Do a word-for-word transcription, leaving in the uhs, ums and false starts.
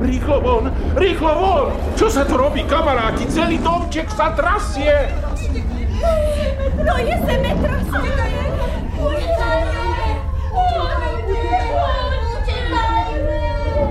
Rýchlo von, rýchlo von! Čo sa to robí, kamaráti? Celý domček sa trasie!